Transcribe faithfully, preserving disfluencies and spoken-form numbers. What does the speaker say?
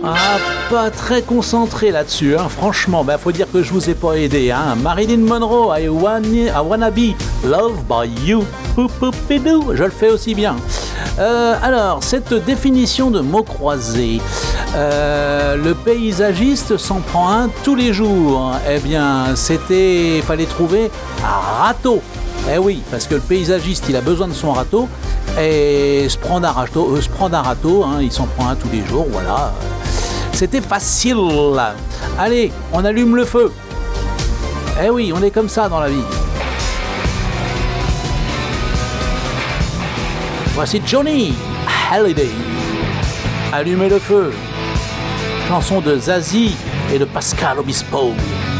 Ah, pas très concentré là-dessus, hein. Franchement, bah, faut dire que je vous ai pas aidé, hein. Marilyn Monroe, I wanna, I wanna be loved by you. Poupoupidou, je le fais aussi bien. Euh, alors, cette définition de mots croisés, euh, le paysagiste s'en prend un tous les jours. Eh bien, c'était, fallait trouver un râteau. Eh oui, parce que le paysagiste, il a besoin de son râteau. Et se prendre un râteau, euh, se prendre un râteau, hein, il s'en prend un tous les jours, voilà. C'était facile. Allez, on allume le feu. Eh oui, on est comme ça dans la vie. Voici Johnny Hallyday. Allumez le feu. Chanson de Zazie et de Pascal Obispo.